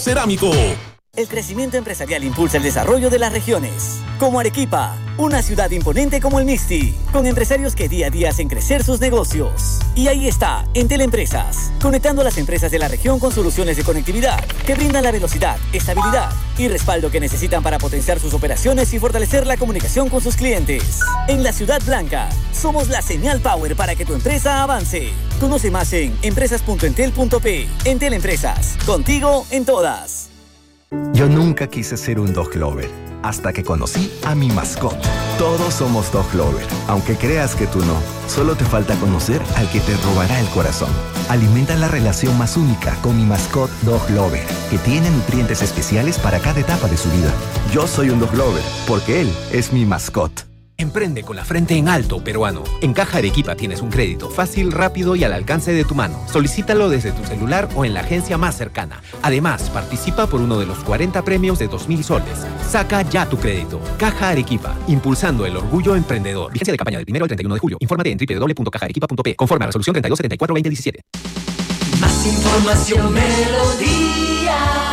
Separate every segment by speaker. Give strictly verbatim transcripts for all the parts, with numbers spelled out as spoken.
Speaker 1: Cerámico.
Speaker 2: El crecimiento empresarial impulsa el desarrollo de las regiones. Como Arequipa, una ciudad imponente como el Mixti, con empresarios que día a día hacen crecer sus negocios. Y ahí está, Entel Empresas, conectando a las empresas de la región con soluciones de conectividad que brindan la velocidad, estabilidad y respaldo que necesitan para potenciar sus operaciones y fortalecer la comunicación con sus clientes. En la Ciudad Blanca, somos la señal power para que tu empresa avance. Conoce más en empresas punto entel punto pe. Entel Empresas, contigo en todas.
Speaker 3: Yo nunca quise ser un dog lover, hasta que conocí a mi mascota. Todos somos dog lover, aunque creas que tú no. Solo te falta conocer al que te robará el corazón. Alimenta la relación más única con mi mascota Dog Lover, que tiene nutrientes especiales para cada etapa de su vida. Yo soy un dog lover, porque él es mi mascota.
Speaker 4: Emprende con la frente en alto, peruano. En Caja Arequipa tienes un crédito fácil, rápido y al alcance de tu mano. Solicítalo desde tu celular o en la agencia más cercana. Además, participa por uno de los cuarenta premios de dos mil soles. Saca ya tu crédito. Caja Arequipa, impulsando el orgullo emprendedor. Vigencia de campaña del primero al treinta y uno de julio. Infórmate en doble u doble u doble u punto caja arequipa punto pe. Conforme a resolución treinta y dos setenta y cuatro veinte diecisiete.
Speaker 5: Más información, Melodía.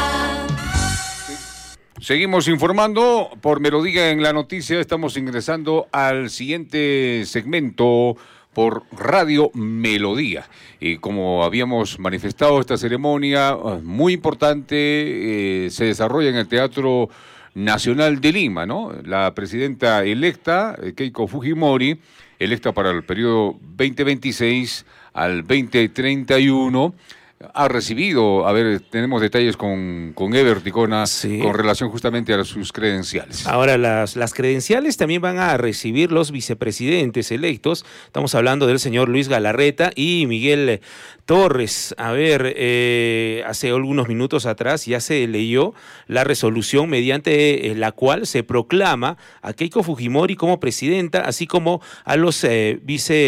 Speaker 6: Seguimos informando por Melodía en la Noticia. Estamos ingresando al siguiente segmento por Radio Melodía. Y como habíamos manifestado, esta ceremonia muy importante eh, se desarrolla en el Teatro Nacional de Lima, ¿no? La presidenta electa, Keiko Fujimori, electa para el periodo veinte veintiséis al veinte treinta y uno, ha recibido, a ver, tenemos detalles con, con Ever Ticona, sí, con relación justamente a sus credenciales.
Speaker 7: Ahora, las, las credenciales también van a recibir los vicepresidentes electos. Estamos hablando del señor Luis Galarreta y Miguel Torres. A ver, eh, hace algunos minutos atrás ya se leyó la resolución mediante la cual se proclama a Keiko Fujimori como presidenta, así como a los eh,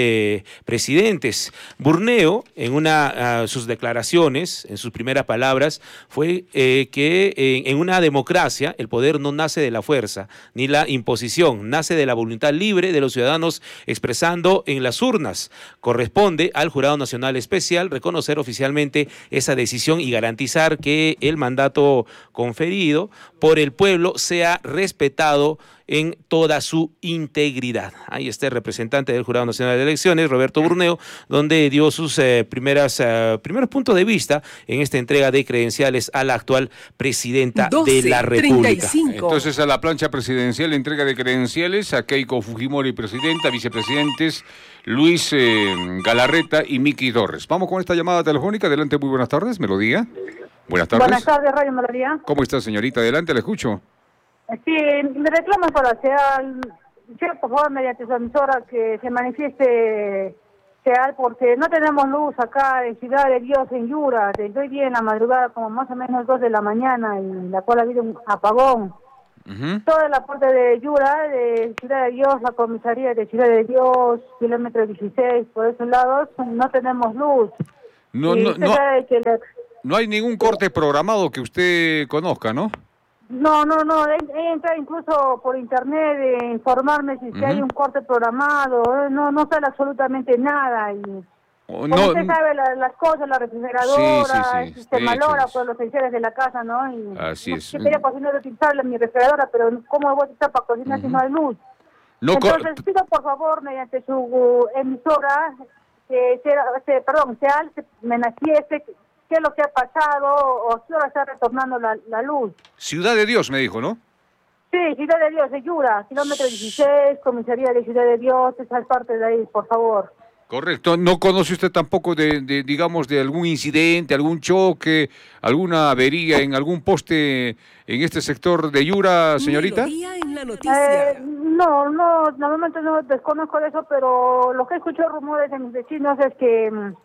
Speaker 7: vicepresidentes. Burneo, en una uh, sus declaraciones, en sus primeras palabras, fue eh, que eh, en una democracia el poder no nace de la fuerza ni la imposición, nace de la voluntad libre de los ciudadanos expresando en las urnas. Corresponde al Jurado Nacional Especial reconocer oficialmente esa decisión y garantizar que el mandato conferido por el pueblo sea respetado en toda su integridad. Ahí está el representante del Jurado Nacional de Elecciones, Roberto Burneo, donde dio sus eh, primeras, eh, primeros puntos de vista en esta entrega de credenciales a la actual presidenta doce, de la República.
Speaker 6: treinta y cinco. Entonces, a la plancha presidencial, entrega de credenciales a Keiko Fujimori, presidenta, vicepresidentes Luis eh, Galarreta y Miki Torres. Vamos con esta llamada telefónica. Adelante, muy buenas tardes, Melodía. Buenas tardes.
Speaker 8: Buenas tardes, Radio Melodía.
Speaker 6: ¿Cómo está, señorita? Adelante, la escucho.
Speaker 8: Sí, me reclamo para SEAL, por favor, mediante su emisora, que se manifieste SEAL, porque no tenemos luz acá en Ciudad de Dios, en Yura. Estoy bien en la madrugada, como más o menos dos de la mañana, en la cual ha habido un apagón. Uh-huh. Todo el aporte de Yura, de Ciudad de Dios, la comisaría de Ciudad de Dios, kilómetro dieciséis, por esos lados, no tenemos luz.
Speaker 6: No, no, no, que la... no hay ningún corte programado que usted conozca, ¿no?
Speaker 8: No, no, no, he, he entrado incluso por internet de informarme si, uh-huh. si hay un corte programado, no no sale absolutamente nada. Y oh, no, usted sabe la, las cosas, la refrigeradora, sí, sí, sí, el sistema LoRa, por los enseres de la casa, ¿no? Y,
Speaker 6: así es.
Speaker 8: Yo quería cocinar utilizarle mi refrigeradora, pero ¿cómo voy a estar para cocinar uh-huh. si no hay luz? No, Entonces co- pido por favor, mediante su uh, emisora, que se, se, perdón, SEAL, se manifieste qué es lo que ha pasado o qué hora está retornando la, la luz.
Speaker 6: Ciudad de Dios, me dijo, ¿no?
Speaker 8: Sí, Ciudad de Dios, de Yura, kilómetro dieciséis, comisaría de Ciudad de Dios, esa parte de ahí, por favor.
Speaker 6: Correcto. ¿No conoce usted tampoco de, de, digamos, de algún incidente, algún choque, alguna avería en algún poste en este sector de Yura, señorita?
Speaker 8: En la noticia. Eh, no, no, normalmente no desconozco de eso, pero lo que escucho rumores de mis vecinos es que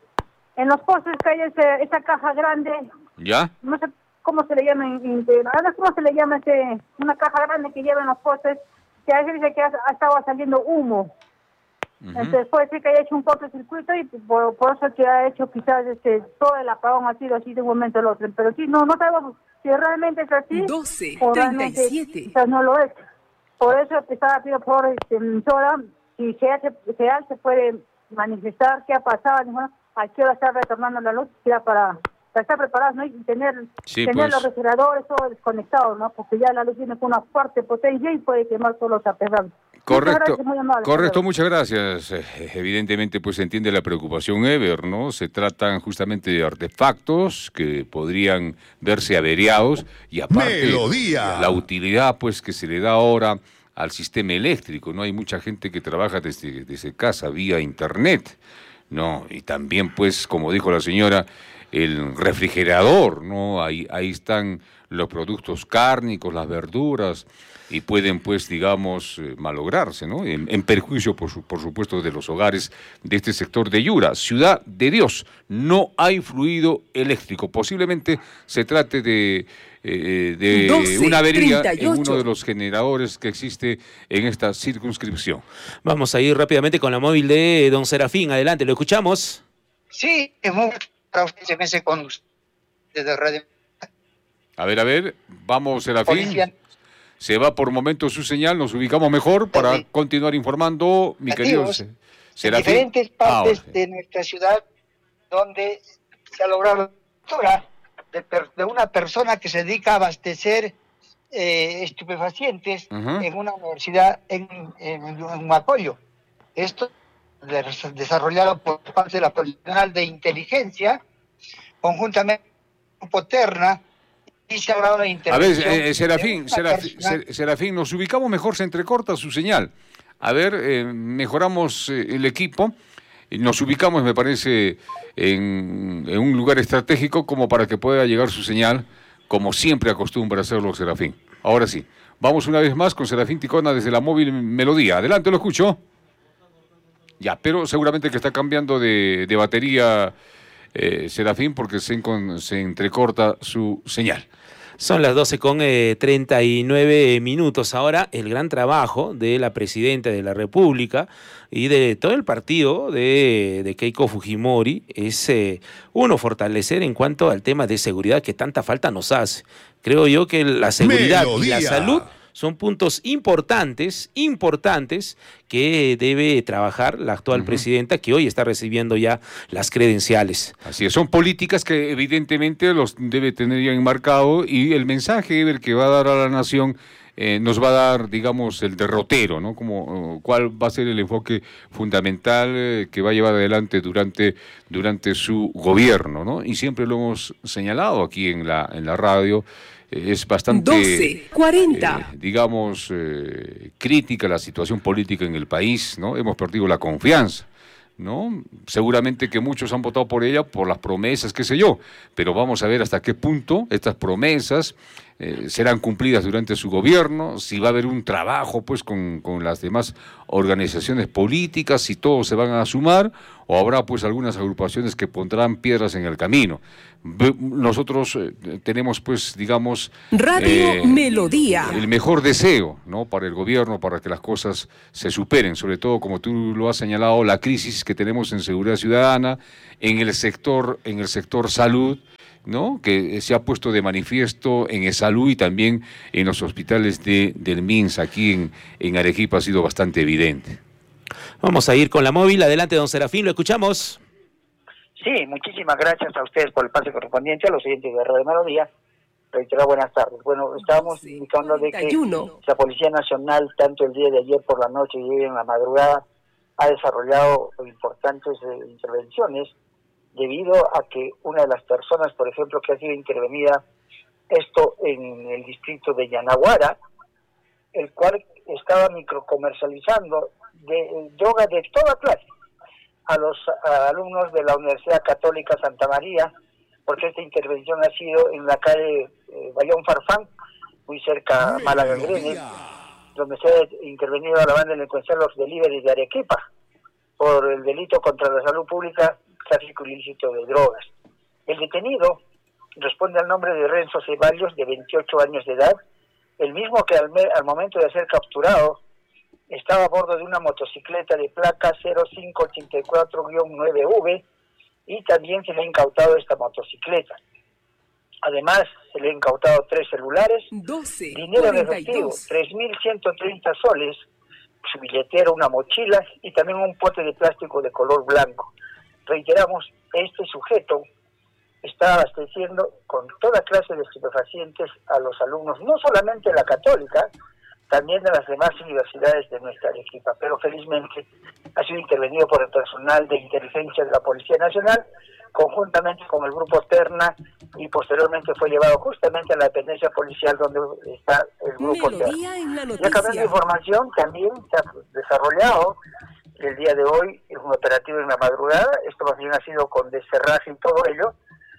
Speaker 8: en los postes que hay ese, esa caja grande,
Speaker 6: ¿ya?
Speaker 8: No sé cómo se le llama, ahora cómo se le llama ese, una caja grande que lleva en los postes, que a veces dice que ha, ha estado saliendo humo. Uh-huh. Entonces puede ser que haya hecho un cortocircuito y por, por eso que ha hecho quizás este todo el apagón ha sido así de un momento al otro. Pero sí, no, no sabemos si realmente es así
Speaker 5: doce,
Speaker 8: o
Speaker 5: treinta y siete.
Speaker 8: Quizás no lo es. Por eso te estaba pidiendo por este, emisora, si se hace, se, se puede manifestar qué ha pasado, ¿no? ¿A qué hora está retornando la luz? Ya para para estar preparados, ¿no? Y tener,
Speaker 6: Sí,
Speaker 8: tener
Speaker 6: pues.
Speaker 8: los refrigeradores todos desconectados, ¿no? Porque ya la luz viene con una fuerte potencia y puede quemar todos los aterrazos.
Speaker 6: Correcto,
Speaker 8: Muchas gracias, muy amable,
Speaker 6: correcto,
Speaker 8: hasta luego.
Speaker 6: muchas gracias. Eh, Evidentemente, pues se entiende la preocupación, Ever, ¿no? Se tratan justamente de artefactos que podrían verse averiados y aparte
Speaker 1: Melodía.
Speaker 6: la utilidad, pues, que se le da ahora al sistema eléctrico, ¿no? Hay mucha gente que trabaja desde, desde casa vía internet, ¿no? Y también, pues, como dijo la señora, el refrigerador, ¿no? Ahí, ahí están los productos cárnicos, las verduras, y pueden, pues, digamos, eh, malograrse, ¿no? En, en perjuicio, por, su, por supuesto, de los hogares de este sector de Yura. Ciudad de Dios, no hay fluido eléctrico. Posiblemente se trate de, eh, de
Speaker 5: doce,
Speaker 6: una avería
Speaker 5: treinta y
Speaker 6: en
Speaker 5: ocho.
Speaker 6: uno de los generadores que existe en esta circunscripción.
Speaker 7: Vamos a ir rápidamente con la móvil de don Serafín. Adelante, lo escuchamos.
Speaker 9: Sí, es muy para usted, me con usted desde Radio
Speaker 6: A ver, a ver, vamos, Serafín.
Speaker 9: Policía.
Speaker 6: Se va por momentos su señal, nos ubicamos mejor para
Speaker 9: Sí.
Speaker 6: continuar informando, mi querido
Speaker 9: Nativos,
Speaker 6: Se-
Speaker 9: en
Speaker 6: Serafín.
Speaker 9: diferentes partes
Speaker 6: Ah,
Speaker 9: de nuestra ciudad donde se ha logrado la captura de, per- de una persona que se dedica a abastecer eh, estupefacientes
Speaker 6: Ujú.
Speaker 9: en una universidad en, en, en Macoyo. Esto des- desarrollado por parte de la Policía Nacional de Inteligencia, conjuntamente con Poterna, y se ha logrado la
Speaker 6: A ver,
Speaker 9: intervención
Speaker 6: eh,
Speaker 9: de
Speaker 6: Serafín,
Speaker 9: una
Speaker 6: Serafín,
Speaker 9: persona-
Speaker 6: Ser- Serafín, nos ubicamos mejor, se entrecorta su señal. A ver, eh, mejoramos eh, el equipo, y nos ubicamos, me parece, en, en un lugar estratégico como para que pueda llegar su señal, como siempre acostumbra hacerlo Serafín. Ahora sí, vamos una vez más con Serafín Ticona desde la móvil Melodía. Adelante, lo escucho. Ya, pero seguramente que está cambiando de, de batería eh, Serafín porque se, encon- se entrecorta su señal.
Speaker 7: Son las doce con treinta y nueve minutos. Ahora el gran trabajo de la Presidenta de la República y de todo el partido de, de Keiko Fujimori es, eh, uno, fortalecer en cuanto al tema de seguridad que tanta falta nos hace. Creo yo que la seguridad y la
Speaker 1: Melodía.
Speaker 7: salud son puntos importantes, importantes, que debe trabajar la actual
Speaker 6: Ujú.
Speaker 7: presidenta, que hoy está recibiendo ya las credenciales.
Speaker 6: Así es, son políticas que evidentemente los debe tener ya enmarcado y el mensaje Ever, que va a dar a la nación eh, nos va a dar, digamos, el derrotero, ¿no? Como, uh, cuál va a ser el enfoque fundamental eh, que va a llevar adelante durante, durante su gobierno, ¿no? Y siempre lo hemos señalado aquí en la, en la radio. Es bastante,
Speaker 5: doce cuarenta.
Speaker 6: eh, digamos, eh, crítica la situación política en el país, ¿no? Hemos perdido la confianza, ¿no? Seguramente que muchos han votado por ella por las promesas, qué sé yo, pero vamos a ver hasta qué punto estas promesas eh, serán cumplidas durante su gobierno, si va a haber un trabajo pues con, con las demás organizaciones políticas, si todos se van a sumar o habrá pues algunas agrupaciones que pondrán piedras en el camino. Ve- Nosotros eh, tenemos pues digamos
Speaker 5: Radio
Speaker 6: eh,
Speaker 5: Melodía.
Speaker 6: el mejor deseo, ¿no? Para el gobierno, para que las cosas se superen, sobre todo como tú lo has señalado, la crisis que tenemos en seguridad ciudadana, en el sector, en el sector salud, ¿no? Que se ha puesto de manifiesto en salud y también en los hospitales de, del MINSA, aquí en, en Arequipa ha sido bastante evidente.
Speaker 7: Vamos a ir con la móvil. Adelante, don Serafín, lo escuchamos.
Speaker 9: Sí, muchísimas gracias a ustedes por el pase correspondiente, a los oyentes de Radio Melodía. Reiterar buenas tardes. Bueno, estábamos indicando de que
Speaker 5: treinta y uno.
Speaker 9: la Policía Nacional, tanto el día de ayer por la noche y hoy en la madrugada, ha desarrollado importantes eh, intervenciones debido a que una de las personas, por ejemplo, que ha sido intervenida, esto en el distrito de Yanaguara, el cual estaba microcomercializando de, eh, droga de toda clase a los a alumnos de la Universidad Católica Santa María, porque esta intervención ha sido en la calle eh, Bayón Farfán, muy cerca a Málaga Grenes, donde se ha intervenido a la banda delincuencial Los Delivery de Arequipa por el delito contra la salud pública, tráfico ilícito de drogas. El detenido responde al nombre de Renzo Ceballos, de veintiocho años de edad, el mismo que al, me- al momento de ser capturado estaba a bordo de una motocicleta de placa cero cinco ocho cuatro nueve V y también se le ha incautado esta motocicleta. Además, se le ha incautado tres celulares,
Speaker 5: doce
Speaker 9: dinero en
Speaker 5: cuarenta y
Speaker 9: efectivo,
Speaker 5: dos.
Speaker 9: tres mil ciento treinta soles, su billetera, una mochila y también un pote de plástico de color blanco. Reiteramos, este sujeto está abasteciendo con toda clase de estupefacientes a los alumnos, no solamente de la Católica, también de las demás universidades de nuestra Arequipa, pero felizmente ha sido intervenido por el personal de inteligencia de la Policía Nacional, conjuntamente con el grupo Terna, y posteriormente fue llevado justamente a la dependencia policial donde está el grupo
Speaker 5: Melodía
Speaker 9: Terna.
Speaker 5: en la
Speaker 9: Y
Speaker 5: noticia.
Speaker 9: acabando de información, también se ha desarrollado el día de hoy un operativo en la madrugada, esto más bien ha sido con descerraje y todo ello,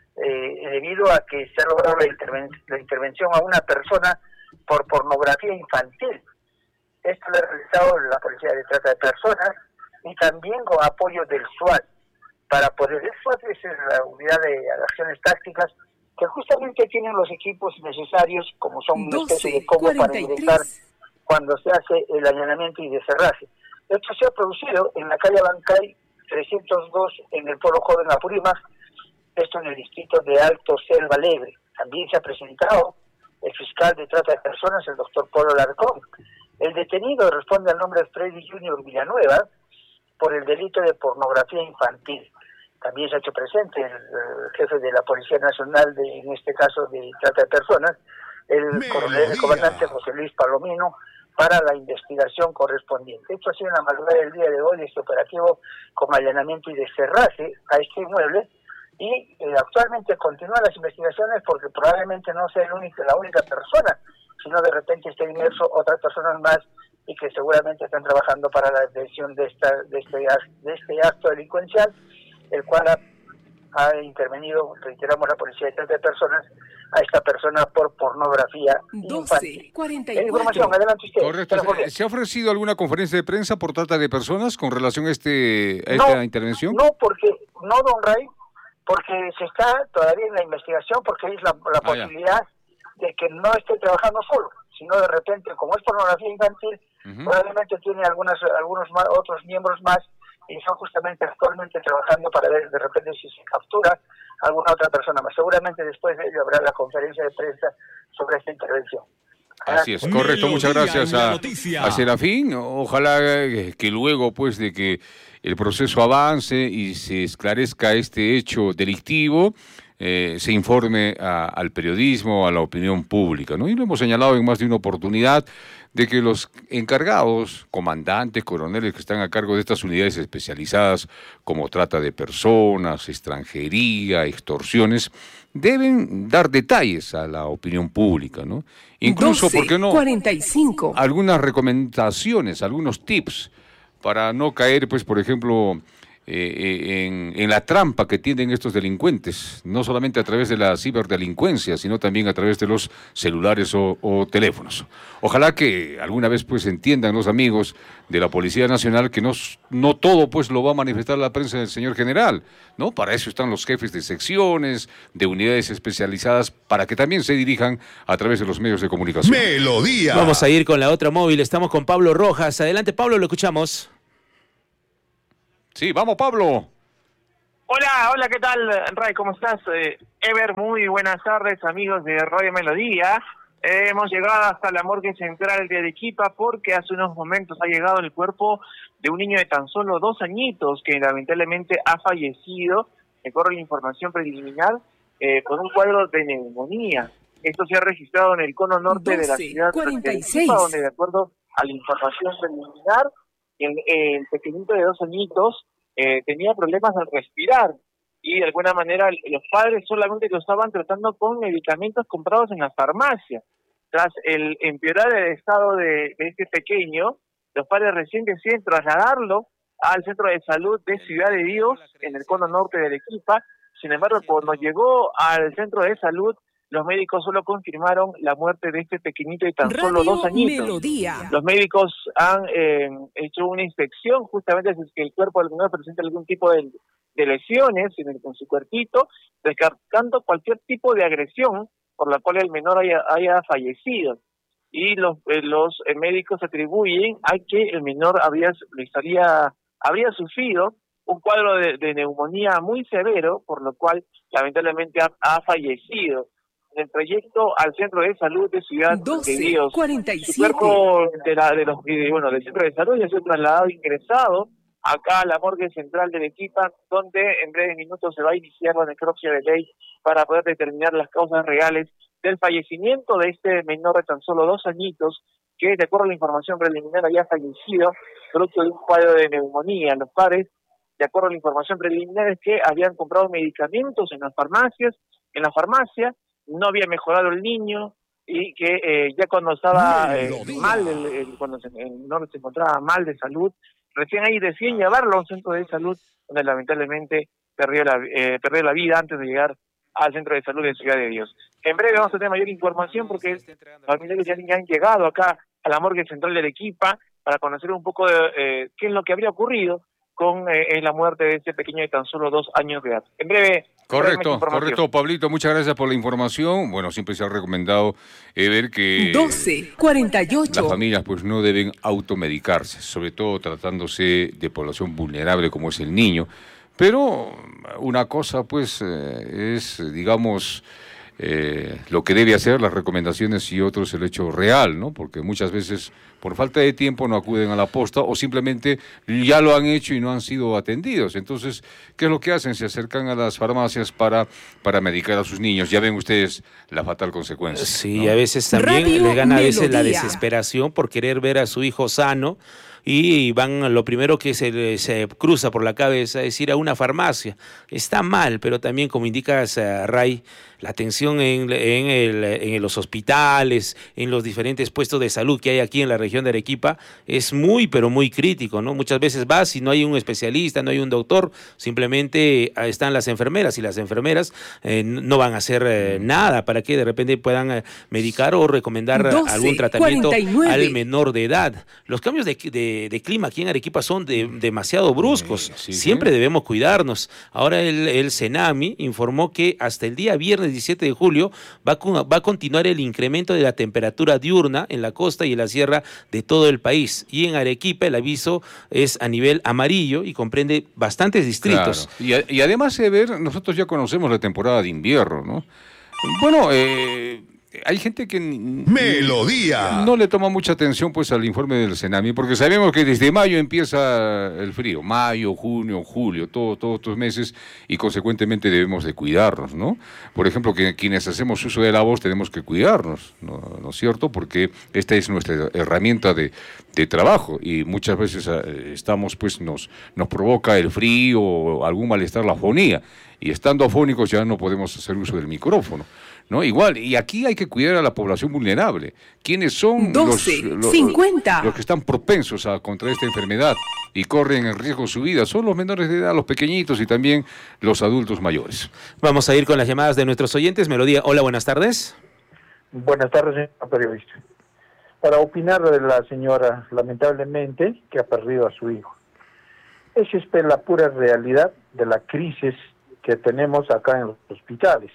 Speaker 9: eh, debido a que se ha logrado la, interven la intervención a una persona por pornografía infantil. Esto lo ha realizado la Policía de Trata de Personas y también con apoyo del SWAT, para poder, el SWAT es la unidad de acciones tácticas que justamente tienen los equipos necesarios, como son una especie de combo para ingresar cuando se hace el allanamiento y descerraje. Esto se ha producido en la calle Bancay trescientos dos en el Polo Joven Apurímac, esto en el distrito de Alto Selva Alegre. También se ha presentado el fiscal de trata de personas, el doctor Polo Larcón. El detenido responde al nombre de Freddy Junior Villanueva por el delito de pornografía infantil. También se ha hecho presente el, el jefe de la Policía Nacional, de, en este caso de trata de personas, el coronel, el comandante José Luis Palomino, para la investigación correspondiente. Esto ha sido en la madrugada del día de hoy, este operativo con allanamiento y descerraje a este inmueble, y eh, actualmente continúan las investigaciones porque probablemente no sea el único, la única persona, sino de repente esté inmerso otras personas más y que seguramente están trabajando para la detención de esta de este de este acto delincuencial, el cual ha, ha intervenido, reiteramos, la Policía de Trata de Personas a esta persona por pornografía infantil.
Speaker 5: cuarenta y cuatro.
Speaker 9: Información, adelante usted.
Speaker 6: Correcto. ¿Se ha ofrecido alguna conferencia de prensa por trata de personas con relación a, este, a esta
Speaker 9: no,
Speaker 6: intervención?
Speaker 9: No, porque, no, don Ray, porque se está todavía en la investigación, porque hay la, la
Speaker 6: ah,
Speaker 9: posibilidad ya. de que no esté trabajando solo, sino de repente, como es pornografía infantil, uh-huh. probablemente tiene algunas algunos más, otros miembros más, y son justamente actualmente trabajando para ver de repente si se captura alguna otra persona más. Seguramente después de ello habrá la conferencia de prensa sobre esta intervención.
Speaker 6: Así es, correcto. Muchas gracias a, a Serafín. Ojalá que luego, pues, de que el proceso avance y se esclarezca este hecho delictivo, eh, se informe a, al periodismo, a la opinión pública, ¿no? Y lo hemos señalado en más de una oportunidad de que los encargados, comandantes, coroneles que están a cargo de estas unidades especializadas como trata de personas, extranjería, extorsiones, deben dar detalles a la opinión pública, ¿no? Incluso,
Speaker 5: doce,
Speaker 6: ¿por qué no?
Speaker 5: cuarenta y cinco.
Speaker 6: Algunas recomendaciones, algunos tips para no caer, pues, por ejemplo, eh, en, en la trampa que tienen estos delincuentes, no solamente a través de la ciberdelincuencia, sino también a través de los celulares o, o teléfonos. Ojalá que alguna vez, pues, entiendan los amigos de la Policía Nacional que no, no todo, pues, lo va a manifestar la prensa del señor general, ¿no? Para eso están los jefes de secciones, de unidades especializadas, para que también se dirijan a través de los medios de comunicación.
Speaker 1: Melodía.
Speaker 7: Vamos a ir con la otra móvil, estamos con Pablo Rojas. Adelante, Pablo, lo escuchamos.
Speaker 6: Sí, vamos, Pablo.
Speaker 10: Hola, hola, ¿qué tal, Ray? ¿Cómo estás? Eh, Ever, muy buenas tardes, amigos de Radio Melodía. Eh, hemos llegado hasta la morgue central de Arequipa porque hace unos momentos ha llegado el cuerpo de un niño de tan solo dos añitos que lamentablemente ha fallecido, de acuerdo a la información preliminar, eh, con un cuadro de neumonía. Esto se ha registrado en el cono norte doce, de la ciudad de Arequipa, donde, de acuerdo a la información preliminar, el, el pequeñito de dos añitos eh, tenía problemas al respirar y de alguna manera los padres solamente lo estaban tratando con medicamentos comprados en la farmacia. Tras el empeorar el estado de, de este pequeño, los padres recién deciden trasladarlo al centro de salud de Ciudad de Dios, en el cono norte de Arequipa. Sin embargo, cuando llegó al centro de salud, los médicos solo confirmaron la muerte de este pequeñito de tan Radio solo dos añitos. Melodía. Los médicos han eh, hecho una inspección justamente si es que el cuerpo del menor presenta algún tipo de, de lesiones en, el, en su cuerpito, descartando cualquier tipo de agresión por la cual el menor haya, haya fallecido. Y los, eh, los eh, médicos atribuyen a que el menor había, estaría, habría sufrido un cuadro de, de neumonía muy severo, por lo cual lamentablemente ha, ha fallecido. En el trayecto al centro de salud de Ciudad doce, de Dios, cuarenta y siete. Su cuerpo de la, de los, de, bueno, del centro de salud ya se ha trasladado, ingresado acá a la morgue central de Arequipa, donde en breves minutos se va a iniciar la necropsia de ley para poder determinar las causas reales del fallecimiento de este menor de tan solo dos añitos, que de acuerdo a la información preliminar había fallecido producto de un cuadro de neumonía. Los padres, de acuerdo a la información preliminar, es que habían comprado medicamentos en las farmacias, en la farmacia, no había mejorado el niño, y que eh, ya cuando estaba eh, mal, el, el, cuando se, el menor se encontraba mal de salud, recién ahí decían llevarlo a un centro de salud, donde lamentablemente perdió la, eh, perdió la vida antes de llegar al centro de salud de Ciudad de Dios. En breve vamos a tener mayor información porque los familiares ya, ya han llegado acá a la morgue central de Arequipa para conocer un poco de eh, qué es lo que habría ocurrido con eh, la muerte de este pequeño de tan solo dos años de edad. En breve...
Speaker 6: Correcto, correcto, Pablito, muchas gracias por la información. Bueno, siempre se ha recomendado eh, ver que
Speaker 5: doce cuarenta y ocho
Speaker 6: las familias pues no deben automedicarse, sobre todo tratándose de población vulnerable como es el niño. Pero una cosa pues eh, es, digamos, eh, lo que debe hacer, las recomendaciones, y otro es el hecho real, ¿no? Porque muchas veces por falta de tiempo no acuden a la posta o simplemente ya lo han hecho y no han sido atendidos. Entonces, ¿qué es lo que hacen? Se acercan a las farmacias para, para medicar a sus niños. Ya ven ustedes la fatal consecuencia.
Speaker 7: Sí,
Speaker 6: ¿no?
Speaker 7: A veces también
Speaker 5: Radio
Speaker 7: le gana a veces la
Speaker 5: Melodía.
Speaker 7: desesperación por querer ver a su hijo sano, y van, lo primero que se, se cruza por la cabeza es ir a una farmacia. Está mal, pero también, como indicas, uh, Ray, la atención en, en, el, en los hospitales, en los diferentes puestos de salud que hay aquí en la región de Arequipa, es muy, pero muy crítico, ¿no? Muchas veces vas y no hay un especialista, no hay un doctor, simplemente están las enfermeras, y las enfermeras eh, no van a hacer eh, nada para que de repente puedan eh, medicar o recomendar
Speaker 5: doce
Speaker 7: algún tratamiento
Speaker 5: cuarenta y nueve
Speaker 7: al menor de edad. Los cambios de, de, de clima aquí en Arequipa son de, demasiado bruscos.
Speaker 6: Sí, sí,
Speaker 7: Siempre
Speaker 6: sí.
Speaker 7: debemos cuidarnos. Ahora el, el CENAMI informó que hasta el día viernes diecisiete de julio va a, va a continuar el incremento de la temperatura diurna en la costa y en la sierra de todo el país. Y en Arequipa el aviso es a nivel amarillo y comprende bastantes distritos.
Speaker 6: Claro. Y, a- y además de ver, nosotros ya conocemos la temporada de invierno, ¿no? Bueno, eh, hay gente que ni-
Speaker 1: Melodía.
Speaker 6: no le toma mucha atención pues al informe del CENAMI, porque sabemos que desde mayo empieza el frío, mayo, junio, julio, todo, todos estos meses, y consecuentemente debemos de cuidarnos, ¿no? Por ejemplo, que quienes hacemos uso de la voz tenemos que cuidarnos, ¿no, ¿no es cierto? Porque esta es nuestra herramienta de, de trabajo, y muchas veces eh, estamos pues nos, nos provoca el frío o algún malestar la afonía, y estando afónicos ya no podemos hacer uso del micrófono, ¿no? Igual, y aquí hay que cuidar a la población vulnerable. ¿Quiénes son
Speaker 5: doce
Speaker 6: los, los,
Speaker 5: cincuenta
Speaker 6: los que están propensos a contraer esta enfermedad y corren en riesgo su vida? Son los menores de edad, los pequeñitos, y también los adultos mayores.
Speaker 7: Vamos a ir con las llamadas de nuestros oyentes. Melodía, hola, buenas tardes.
Speaker 11: Buenas tardes, señor periodista. Para opinar de la señora, lamentablemente, que ha perdido a su hijo. Esa es la pura realidad de la crisis que tenemos acá en los hospitales.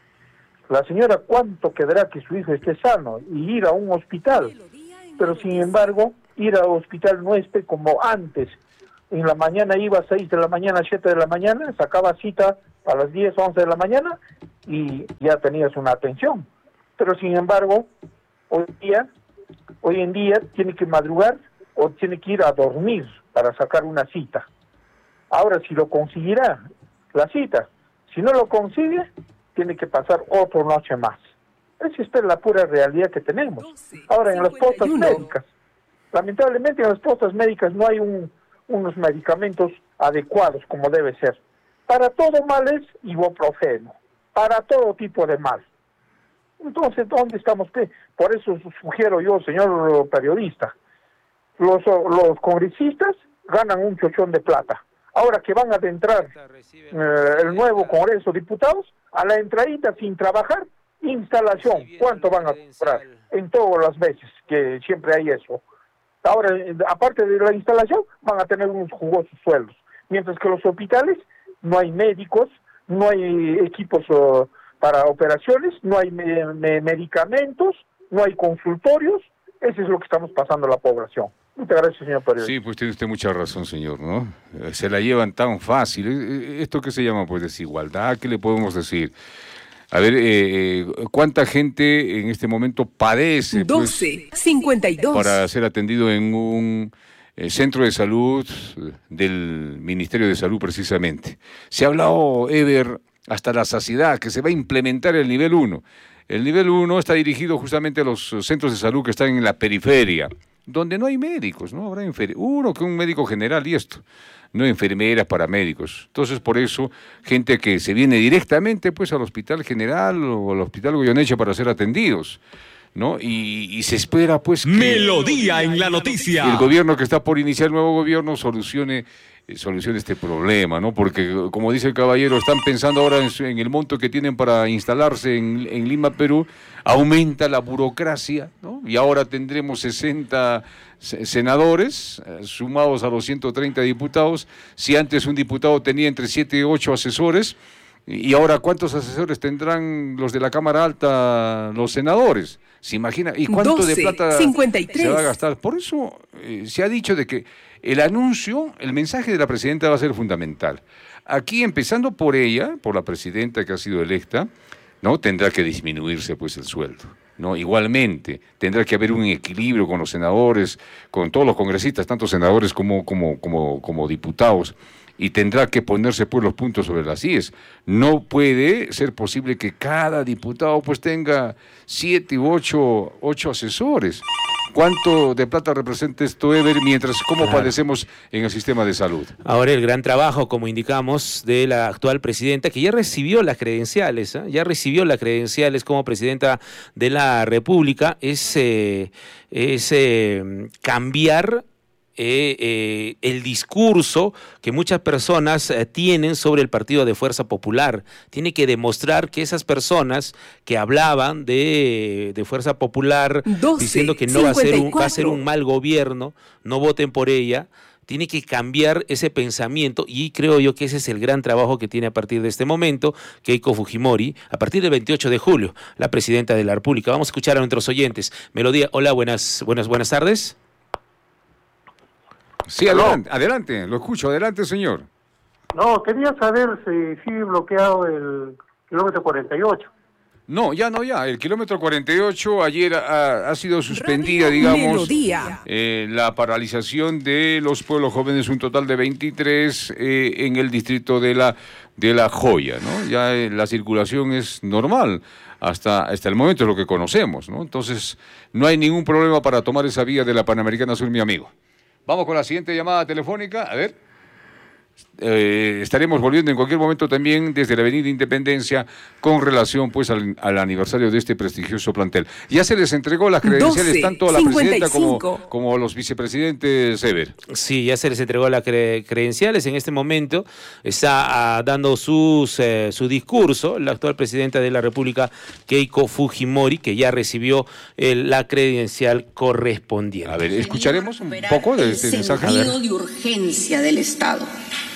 Speaker 11: La señora, ¿cuánto quedará que su hijo esté sano y ir a un hospital? Pero sin embargo, ir al hospital no esté como antes. En la mañana iba a seis de la mañana, siete de la mañana, sacaba cita a las diez, once de la mañana y ya tenías una atención. Pero sin embargo, hoy día, hoy en día tiene que madrugar o tiene que ir a dormir para sacar una cita. Ahora, si lo conseguirá la cita, si no lo consigue, tiene que pasar otra noche más. Esa es la pura realidad que tenemos. Ahora, en las postas médicas, lamentablemente en las postas médicas no hay un, unos medicamentos adecuados como debe ser. Para todo mal es ibuprofeno, para todo tipo de mal. Entonces, ¿dónde estamos? Por eso sugiero yo, señor periodista, los, los congresistas ganan un chochón de plata. Ahora que van a adentrar eh, el nuevo Congreso de Diputados, a la entradita sin trabajar, instalación, ¿cuánto van a cobrar? En todas las veces que siempre hay eso. Ahora, aparte de la instalación, van a tener unos jugosos sueldos. Mientras que los hospitales, no hay médicos, no hay equipos uh, para operaciones, no hay me me medicamentos, no hay consultorios. Eso es lo que estamos pasando a la población. Muchas gracias, señor periodista.
Speaker 6: Sí, pues tiene usted mucha razón, señor, ¿no? Se la llevan tan fácil. ¿Esto qué se llama, pues, desigualdad? ¿Qué le podemos decir? A ver, eh, ¿cuánta gente en este momento padece pues,
Speaker 5: doce cincuenta y dos
Speaker 6: para ser atendido en un eh, centro de salud del Ministerio de Salud precisamente. Se ha hablado, Ever, hasta la saciedad, que se va a implementar el nivel uno. El nivel uno está dirigido justamente a los centros de salud que están en la periferia, donde no hay médicos, ¿no? Habrá enfer- uno que un médico general y esto, no enfermeras, paramédicos. Entonces, por eso, gente que se viene directamente pues al Hospital General o al Hospital Goyeneche para ser atendidos, ¿no? Y, y se espera pues que
Speaker 1: Melodía en la noticia.
Speaker 6: el gobierno que está por iniciar, el nuevo gobierno, solucione eh, solucione este problema, ¿no? Porque, como dice el caballero, están pensando ahora en, su- en el monto que tienen para instalarse en, en Lima, Perú, aumenta la burocracia, ¿no? Y ahora tendremos sesenta se- senadores, eh, sumados a los ciento treinta diputados. Si antes un diputado tenía entre siete y ocho asesores, y ahora ¿cuántos asesores tendrán los de la Cámara Alta, los senadores? ¿Se imagina? ¿Y cuánto
Speaker 5: doce,
Speaker 6: de plata
Speaker 5: cincuenta y tres.
Speaker 6: se va a gastar? Por eso eh, se ha dicho de que el anuncio, el mensaje de la presidenta va a ser fundamental. Aquí, empezando por ella, por la presidenta que ha sido electa, ¿no? Tendrá que disminuirse pues el sueldo, ¿no? Igualmente, tendrá que haber un equilibrio con los senadores, con todos los congresistas, tanto senadores como, como, como, como diputados, y tendrá que ponerse pues los puntos sobre las íes. No puede ser posible que cada diputado pues tenga siete u ocho, ocho asesores. ¿Cuánto de plata representa esto, Ever, mientras cómo
Speaker 7: Claro.
Speaker 6: padecemos en el sistema de salud?
Speaker 7: Ahora el gran trabajo, como indicamos, de la actual presidenta, que ya recibió las credenciales, ¿eh? ya recibió las credenciales como presidenta de la República, es, eh, es eh, cambiar eh, eh, el discurso que muchas personas eh, tienen sobre el Partido de Fuerza Popular. Tiene que demostrar que esas personas que hablaban de, de Fuerza Popular,
Speaker 5: doce,
Speaker 7: diciendo que no va a ser un, va a ser
Speaker 5: cincuenta y cuatro.
Speaker 7: un mal gobierno, no voten por ella. Tiene que cambiar ese pensamiento y creo yo que ese es el gran trabajo que tiene a partir de este momento Keiko Fujimori, a partir del veintiocho de julio, la presidenta de la República. Vamos a escuchar a nuestros oyentes. Melodía, hola, buenas, buenas, buenas tardes.
Speaker 6: Sí, adelante, adelante, lo escucho, adelante, señor.
Speaker 11: No, quería saber si sigue bloqueado el kilómetro cuarenta y ocho.
Speaker 6: No, ya no, ya. El kilómetro cuarenta y ocho ayer ha, ha sido suspendida, digamos,
Speaker 5: Melodía.
Speaker 6: eh, la paralización de los pueblos jóvenes, un total de veintitrés eh, en el distrito de la de La Joya, ¿no? Ya eh, la circulación es normal hasta, hasta el momento, es lo que conocemos, ¿no? Entonces, no hay ningún problema para tomar esa vía de la Panamericana Sur, mi amigo. Vamos con la siguiente llamada telefónica, a ver. Eh, estaremos volviendo en cualquier momento también desde la Avenida Independencia con relación pues al, al aniversario de este prestigioso plantel. Ya se les entregó las credenciales
Speaker 5: doce,
Speaker 6: tanto a la
Speaker 5: cincuenta y
Speaker 6: presidenta como,
Speaker 5: cinco.
Speaker 6: como a los vicepresidentes, Ever.
Speaker 7: Sí, ya se les entregó las cre- credenciales. En este momento está ah, dando sus, eh, su discurso la actual presidenta de la República, Keiko Fujimori, que ya recibió eh, la credencial correspondiente.
Speaker 6: A ver, escucharemos un poco de este mensaje. A ver.
Speaker 12: sentido de urgencia del Estado.